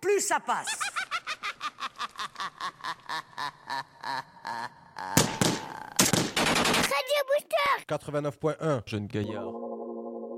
plus ça passe. Radio Booster 89.1, jeune gaillard.